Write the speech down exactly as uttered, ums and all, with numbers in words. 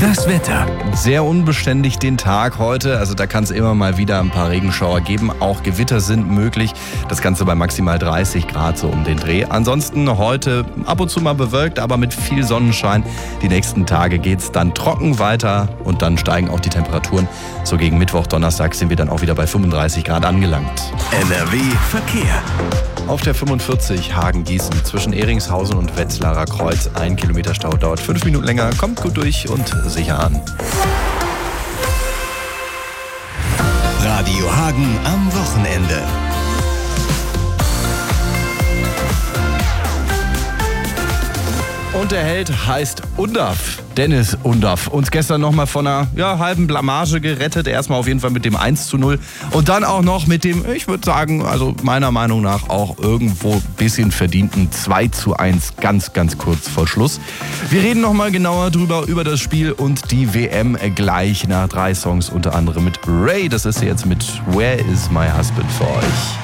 Das Wetter. Sehr unbeständig den Tag heute, also da kann es immer mal wieder ein paar Regenschauer geben. Auch Gewitter sind möglich, das Ganze bei maximal dreißig Grad so um den Dreh. Ansonsten heute ab und zu mal bewölkt, aber mit viel Sonnenschein. Die nächsten Tage geht es dann trocken weiter und dann steigen auch die Temperaturen. So gegen Mittwoch, Donnerstag sind wir dann auch wieder bei fünfunddreißig Grad angelangt. N R W Verkehr. Auf der fünfundvierzig Hagen-Gießen zwischen Ehringshausen und Wetzlarer Kreuz. Ein Kilometer Stau dauert fünf Minuten länger. Kommt gut durch und sicher an. Radio Hagen am Wochenende. Und der Held heißt Undav. Dennis Undav. Uns gestern nochmal von einer ja, halben Blamage gerettet. Erstmal auf jeden Fall mit dem eins zu null. Und dann auch noch mit dem, ich würde sagen, also meiner Meinung nach auch irgendwo ein bisschen verdienten zwei zu eins. Ganz, ganz kurz vor Schluss. Wir reden nochmal genauer drüber, über das Spiel und die W M gleich nach drei Songs. Unter anderem mit Ray. Das ist jetzt mit Where is my husband für euch.